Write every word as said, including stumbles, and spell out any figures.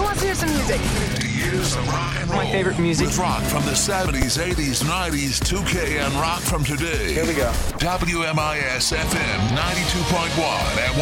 wants to hear some music? Years of rock and roll. My favorite music. With rock from the seventies, eighties, nineties, two K, and rock from today. Here we go. W M I S F M ninety-two point one at